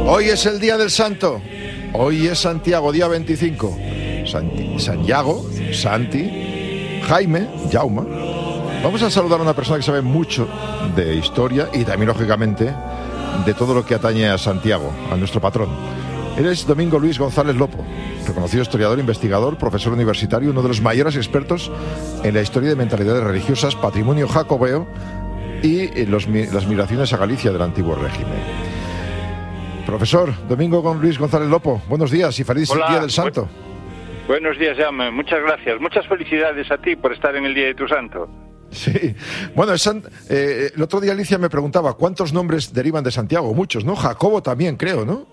Hoy es el día del santo. Hoy es Santiago, día 25. Santiago, Santi, Jaime, Jaume. Vamos a saludar a una persona que sabe mucho de historia y también, lógicamente, de todo lo que atañe a Santiago, a nuestro patrón. Él es Domingo Luis González Lopo, reconocido historiador, investigador, profesor universitario, uno de los mayores expertos en la historia de mentalidades religiosas, patrimonio jacobeo y las migraciones a Galicia del antiguo régimen. Profesor Domingo Luis González Lopo, buenos días y feliz Día del Santo. Buenos días, Jaume. Muchas gracias. Muchas felicidades a ti por estar en el Día de tu Santo. Sí. Bueno, el otro día Alicia me preguntaba cuántos nombres derivan de Santiago. Muchos, ¿no? Jacobo también, creo, ¿no?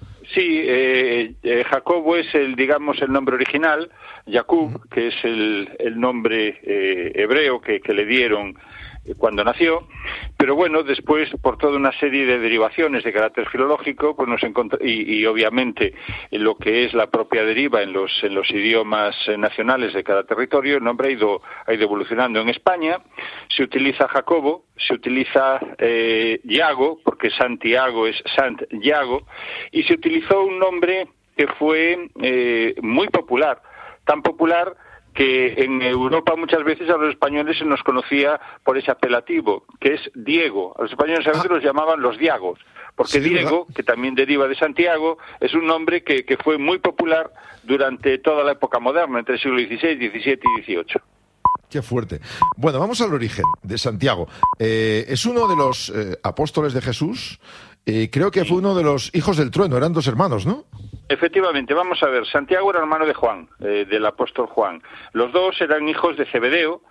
Sí, Jacobo es el nombre original, Jacob, que es el nombre hebreo que le dieron cuando nació, pero bueno, después por toda una serie de derivaciones de carácter filológico, pues nos y obviamente en lo que es la propia deriva en los idiomas nacionales de cada territorio, el nombre ha ido evolucionando. En España se utiliza Jacobo, se utiliza Iago, porque Santiago es Sant-Iago, y se utilizó un nombre que fue muy popular, tan popular que en Europa muchas veces a los españoles se nos conocía por ese apelativo, que es Diego. A los españoles a veces los llamaban los Diagos, porque sí, Diego, ¿verdad?, que también deriva de Santiago, es un nombre que fue muy popular durante toda la época moderna, entre el siglo XVI, XVII y XVIII. Qué fuerte. Bueno, vamos al origen de Santiago. Es uno de los apóstoles de Jesús. Creo que fue uno de los hijos del trueno, eran dos hermanos, ¿no? Efectivamente, vamos a ver, Santiago era hermano de Juan, del apóstol Juan. Los dos eran hijos de Zebedeo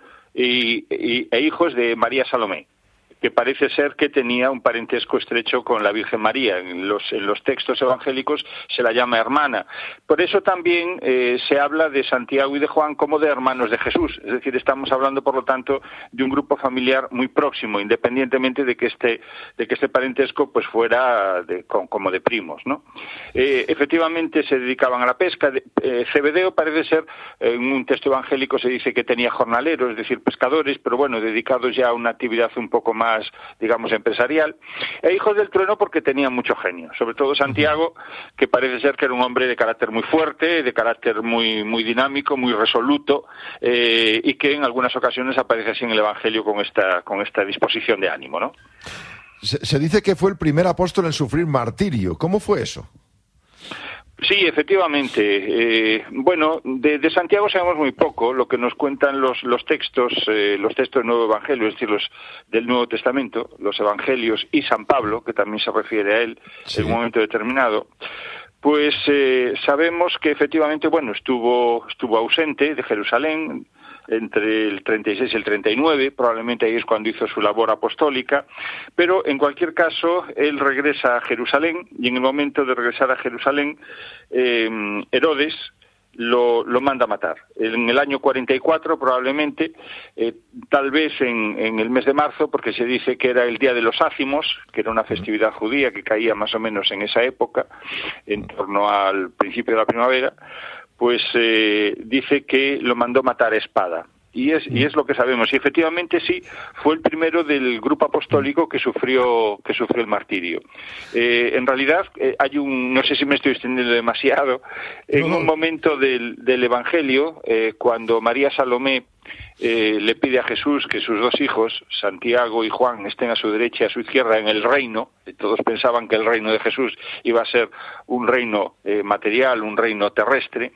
e hijos de María Salomé, que parece ser que tenía un parentesco estrecho con la Virgen María. En los textos evangélicos se la llama hermana. Por eso también se habla de Santiago y de Juan como de hermanos de Jesús. Es decir, estamos hablando, por lo tanto, de un grupo familiar muy próximo, independientemente de que este parentesco pues fuera como de primos, ¿no? Efectivamente se dedicaban a la pesca. Zebedeo parece ser, en un texto evangélico se dice que tenía jornaleros, es decir, pescadores, pero bueno, dedicados ya a una actividad un poco más, digamos, empresarial, e hijos del trueno porque tenían mucho genio, sobre todo Santiago, que parece ser que era un hombre de carácter muy fuerte, de carácter muy, muy dinámico, muy resoluto, y que en algunas ocasiones aparece así en el Evangelio con esta disposición de ánimo, ¿no? Se dice que fue el primer apóstol en sufrir martirio. ¿Cómo fue eso? Sí, efectivamente. Bueno, de Santiago sabemos muy poco. Lo que nos cuentan los textos del Nuevo Evangelio, es decir, los del Nuevo Testamento, los Evangelios y San Pablo, que también se refiere a él, sí, en un momento determinado, pues sabemos que efectivamente, bueno, estuvo ausente de Jerusalén entre el 36 y el 39, probablemente ahí es cuando hizo su labor apostólica, pero en cualquier caso él regresa a Jerusalén, y en el momento de regresar a Jerusalén, Herodes lo manda a matar. En el año 44 probablemente, tal vez en el mes de marzo, porque se dice que era el día de los ácimos, que era una festividad judía que caía más o menos en esa época, en torno al principio de la primavera, pues dice que lo mandó matar a espada. Y es lo que sabemos. Y efectivamente sí, fue el primero del grupo apostólico que sufrió el martirio. En realidad hay no sé si me estoy extendiendo demasiado, en un momento del Evangelio, cuando María Salomé le pide a Jesús que sus dos hijos, Santiago y Juan, estén a su derecha y a su izquierda en el reino. Todos pensaban que el reino de Jesús iba a ser un reino material, un reino terrestre.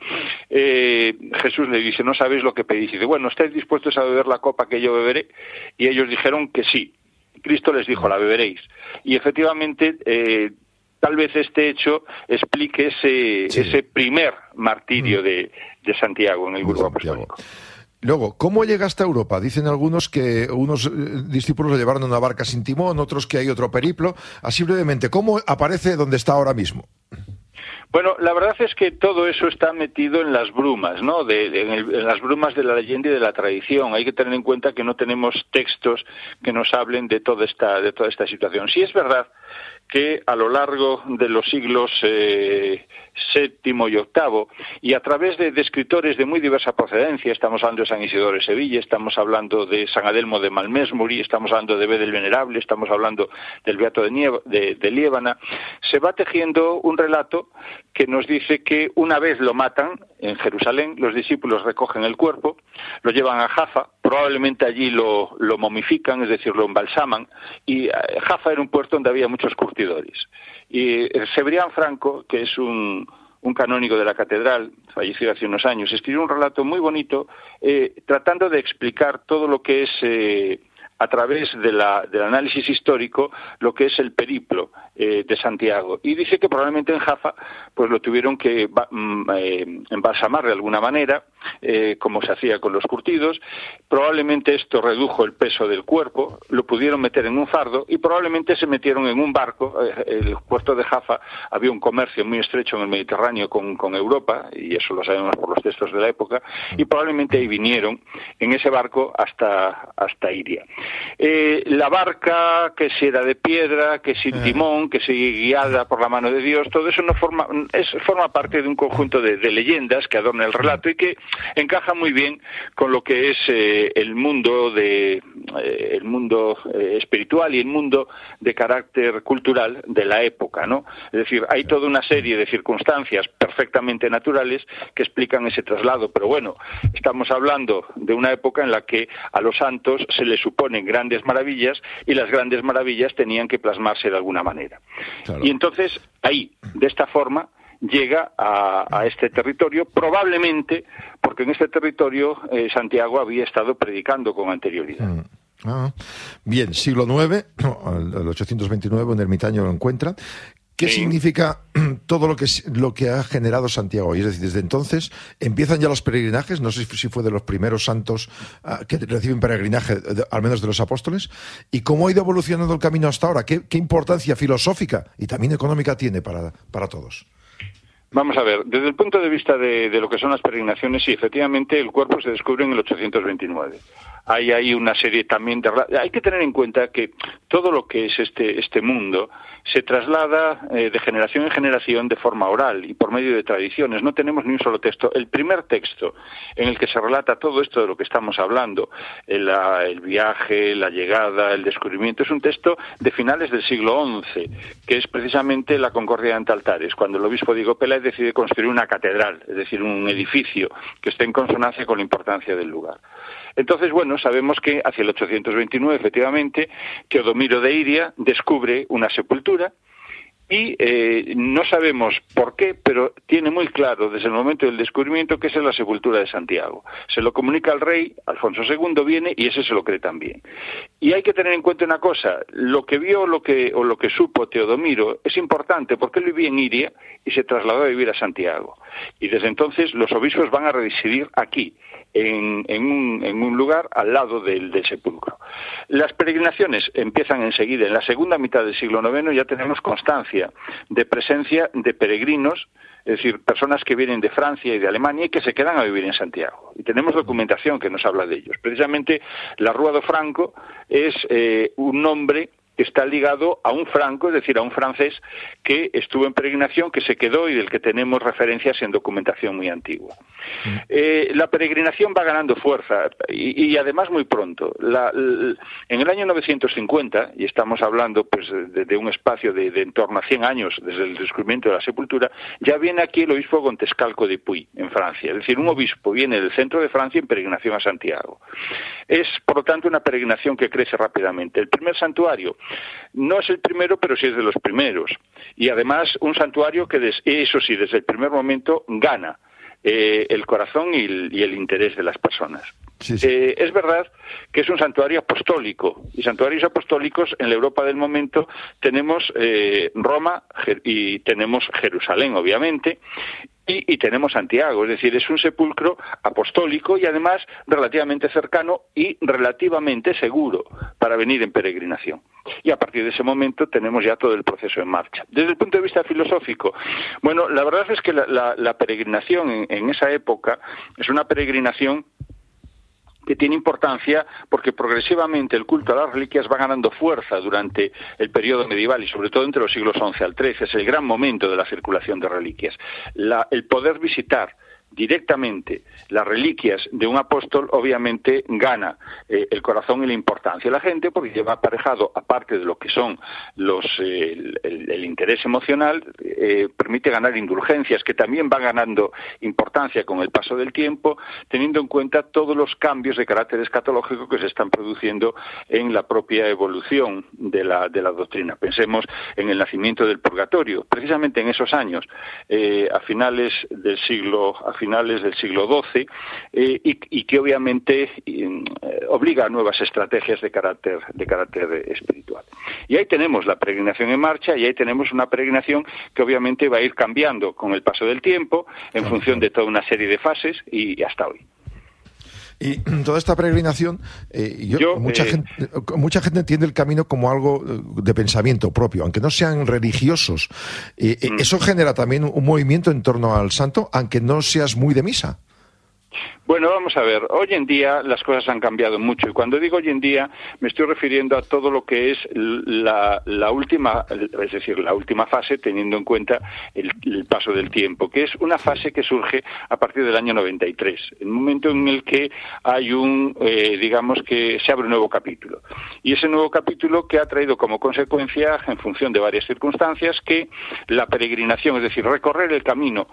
Jesús le dice, no sabéis lo que pedís. Y dice, bueno, ¿estáis dispuestos a beber la copa que yo beberé? Y ellos dijeron que sí. Cristo les dijo, la beberéis. Y efectivamente, tal vez este hecho explique ese primer martirio de Santiago en el grupo apostólico. Luego, ¿cómo llega hasta Europa? Dicen algunos que unos discípulos lo llevaron en una barca sin timón, otros que hay otro periplo. Así brevemente, ¿cómo aparece donde está ahora mismo? Bueno, la verdad es que todo eso está metido en las brumas, ¿no? En las brumas de la leyenda y de la tradición. Hay que tener en cuenta que no tenemos textos que nos hablen de toda esta situación. Sí es verdad que a lo largo de los siglos VII y VIII, y a través de escritores de muy diversa procedencia, estamos hablando de San Isidoro de Sevilla, estamos hablando de San Adelmo de Malmesbury, estamos hablando de Bede el Venerable, estamos hablando del Beato de Liébana, se va tejiendo un relato que nos dice que una vez lo matan en Jerusalén, los discípulos recogen el cuerpo, lo llevan a Jaffa, probablemente allí lo momifican, es decir, lo embalsaman, y Jaffa era un puerto donde había muchos curtidores. Y Cebrián Franco, que es un canónigo de la catedral, fallecido hace unos años, escribió un relato muy bonito tratando de explicar todo lo que es, a través del análisis histórico, lo que es el periplo de Santiago. Y dice que probablemente en Jaffa pues lo tuvieron que embalsamar de alguna manera, como se hacía con los curtidos. Probablemente esto redujo el peso del cuerpo, lo pudieron meter en un fardo y probablemente se metieron en un barco. El puerto de Jaffa, había un comercio muy estrecho en el Mediterráneo con Europa, y eso lo sabemos por los textos de la época, y probablemente ahí vinieron en ese barco hasta Iria. La barca, que si era de piedra, que sin timón, que si guiada por la mano de Dios, todo eso forma parte de un conjunto de leyendas que adorna el relato y que encaja muy bien con lo que es el mundo espiritual y el mundo de carácter cultural de la época, ¿no? Es decir, hay toda una serie de circunstancias perfectamente naturales que explican ese traslado, pero bueno, estamos hablando de una época en la que a los santos se les suponen grandes maravillas y las grandes maravillas tenían que plasmarse de alguna manera. Claro. Y entonces ahí, de esta forma, llega a este territorio, probablemente porque en este territorio Santiago había estado predicando con anterioridad. Bien, siglo IX, al 829, un ermitaño lo encuentra. ¿Qué significa todo lo que ha generado Santiago? Es decir, desde entonces empiezan ya los peregrinajes, no sé si fue de los primeros santos que reciben peregrinaje, al menos de los apóstoles, y cómo ha ido evolucionando el camino hasta ahora, qué importancia filosófica y también económica tiene para todos. Vamos a ver, desde el punto de vista de lo que son las peregrinaciones, sí, efectivamente el cuerpo se descubre en el 829. Hay ahí una serie también de... Hay que tener en cuenta que todo lo que es este mundo se traslada de generación en generación de forma oral y por medio de tradiciones. No tenemos ni un solo texto. El primer texto en el que se relata todo esto de lo que estamos hablando, el viaje, la llegada, el descubrimiento, es un texto de finales del siglo XI, que es precisamente la Concordia ante Altares, cuando el obispo Diego Peláez decide construir una catedral, es decir, un edificio que esté en consonancia con la importancia del lugar. Entonces, bueno, sabemos que hacia el 829, efectivamente, Teodomiro de Iria descubre una sepultura y no sabemos por qué, pero tiene muy claro desde el momento del descubrimiento que esa es la sepultura de Santiago. Se lo comunica al rey, Alfonso II viene y ese se lo cree también. Y hay que tener en cuenta una cosa, lo que vio lo que supo Teodomiro es importante porque él vivía en Iria y se trasladó a vivir a Santiago. Y desde entonces los obispos van a residir aquí, en un lugar al lado del sepulcro. Las peregrinaciones empiezan enseguida. En la segunda mitad del siglo IX ya tenemos constancia de presencia de peregrinos, es decir, personas que vienen de Francia y de Alemania y que se quedan a vivir en Santiago. Y tenemos documentación que nos habla de ellos. Precisamente la Rúa do Franco es un nombre que está ligado a un franco, es decir, a un francés que estuvo en peregrinación, que se quedó y del que tenemos referencias en documentación muy antigua. La peregrinación va ganando fuerza y además muy pronto. En el año 950, y estamos hablando pues de un espacio de en torno a 100 años desde el descubrimiento de la sepultura, ya viene aquí el obispo Gontescalco de Puy, en Francia. Es decir, un obispo viene del centro de Francia en peregrinación a Santiago. Es, por lo tanto, una peregrinación que crece rápidamente. El primer santuario no es el primero, pero sí es de los primeros. Y además un santuario que, eso sí, desde el primer momento gana el corazón y el interés de las personas. Sí, sí. Es verdad que es un santuario apostólico, y santuarios apostólicos en la Europa del momento tenemos Roma y tenemos Jerusalén, obviamente, y tenemos Santiago, es decir, es un sepulcro apostólico y además relativamente cercano y relativamente seguro para venir en peregrinación. Y a partir de ese momento tenemos ya todo el proceso en marcha. Desde el punto de vista filosófico, bueno, la verdad es que la peregrinación en esa época es una peregrinación que tiene importancia porque progresivamente el culto a las reliquias va ganando fuerza durante el periodo medieval y sobre todo entre los siglos XI al XIII. Es el gran momento de la circulación de reliquias. El poder visitar directamente las reliquias de un apóstol obviamente gana el corazón y la importancia de la gente, porque lleva aparejado, aparte de lo que son el interés emocional, permite ganar indulgencias que también van ganando importancia con el paso del tiempo, teniendo en cuenta todos los cambios de carácter escatológico que se están produciendo en la propia evolución de la doctrina. Pensemos en el nacimiento del purgatorio, precisamente en esos años, a finales del siglo XII, y que obviamente obliga a nuevas estrategias de carácter espiritual. Y ahí tenemos la peregrinación en marcha, y ahí tenemos una peregrinación que obviamente va a ir cambiando con el paso del tiempo, en función de toda una serie de fases, y hasta hoy. Y toda esta peregrinación, mucha gente entiende el camino como algo de pensamiento propio, aunque no sean religiosos. Eso genera también un movimiento en torno al santo, aunque no seas muy de misa. Bueno, vamos a ver, hoy en día las cosas han cambiado mucho, y cuando digo hoy en día me estoy refiriendo a todo lo que es la última fase, teniendo en cuenta el paso del tiempo, que es una fase que surge a partir del año 93, el momento en el que hay digamos que se abre un nuevo capítulo, y ese nuevo capítulo que ha traído como consecuencia, en función de varias circunstancias, que la peregrinación, es decir, recorrer el camino,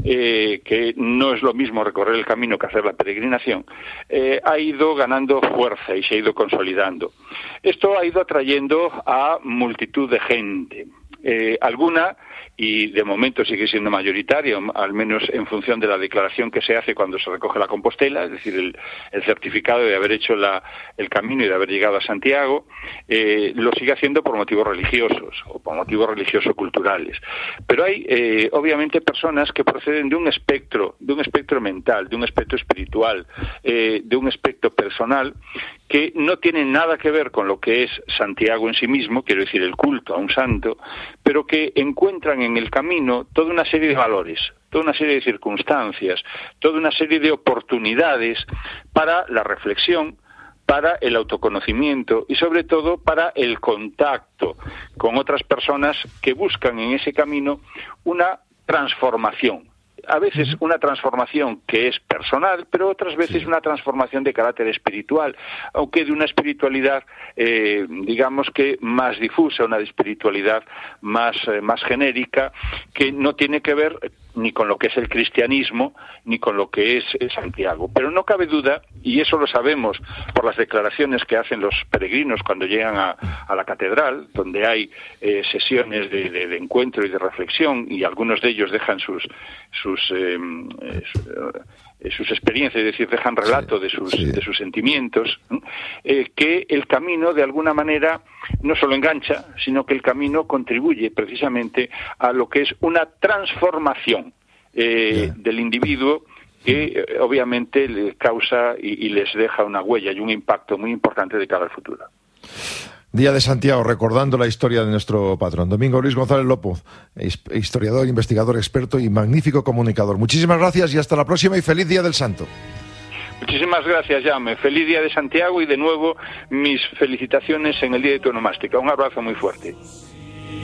que no es lo mismo recorrer el camino que hacer la peregrinación, ha ido ganando fuerza y se ha ido consolidando. Esto ha ido atrayendo a multitud de gente. Alguna, y de momento sigue siendo mayoritaria, al menos en función de la declaración que se hace cuando se recoge la Compostela, es decir, el certificado de haber hecho el camino y de haber llegado a Santiago, lo sigue haciendo por motivos religiosos o por motivos religioso-culturales. Pero hay, obviamente, personas que proceden de un espectro mental, de un espectro espiritual, de un espectro personal, que no tienen nada que ver con lo que es Santiago en sí mismo, quiero decir, el culto a un santo, pero que encuentran en el camino toda una serie de valores, toda una serie de circunstancias, toda una serie de oportunidades para la reflexión, para el autoconocimiento y sobre todo para el contacto con otras personas que buscan en ese camino una transformación. A veces una transformación que es personal, pero otras veces una transformación de carácter espiritual, aunque de una espiritualidad, digamos que más difusa, una espiritualidad más genérica, que no tiene que ver ni con lo que es el cristianismo, ni con lo que es Santiago. Pero no cabe duda, y eso lo sabemos por las declaraciones que hacen los peregrinos cuando llegan a la catedral, donde hay sesiones de encuentro y de reflexión, y algunos de ellos dejan sus experiencias, es decir, dejan relato de sus sentimientos, que el camino de alguna manera no solo engancha, sino que el camino contribuye precisamente a lo que es una transformación del individuo, que obviamente le causa y les deja una huella y un impacto muy importante de cara al futuro. Día de Santiago, recordando la historia de nuestro patrón. Domingo Luis González López, historiador, investigador, experto y magnífico comunicador. Muchísimas gracias y hasta la próxima, y feliz Día del Santo. Muchísimas gracias, Jaume. Feliz Día de Santiago, y de nuevo mis felicitaciones en el Día de tu Onomástica. Un abrazo muy fuerte.